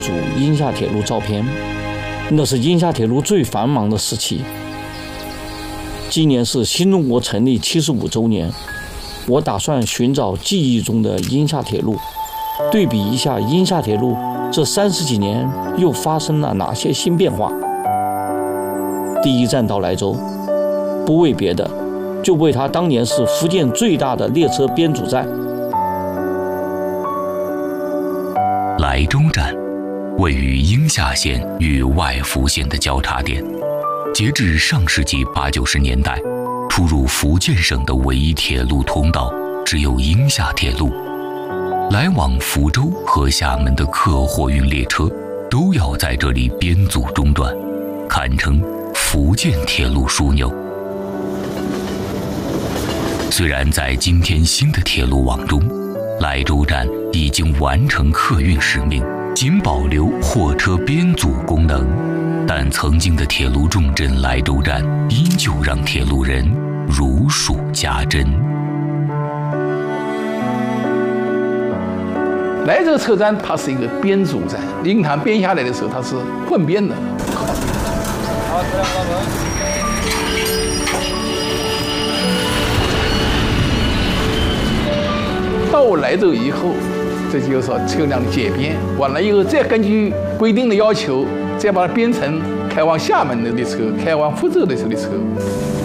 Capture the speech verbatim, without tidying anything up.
组阴夏铁路照片，那是阴夏铁路最繁忙的时期。今年是新中国成立七十五周年，我打算寻找记忆中的阴夏铁路，对比一下阴夏铁路这三十几年又发生了哪些新变化。第一站到莱州，不为别的，就为它当年是福建最大的列车编组站。 莱州站位于阴夏县与外福县的交叉点，截至上世纪八九十年代，出入福建省的唯一铁路通道只有阴夏铁路，来往福州和厦门的客货运列车都要在这里编组中断，堪称福建铁路枢纽。虽然在今天新的铁路网中，莱州站已经完成客运使命，仅保留货车编组功能，但曾经的铁路重镇莱州站依旧让铁路人如数家珍。 莱州车站它是一个编组站，灵潭编下来的时候它是混编的。好，车辆关门。到莱州以后，这就是说车辆的解编，完了以后再根据规定的要求，再把它编成开往厦门的列车、开往福州的这列车。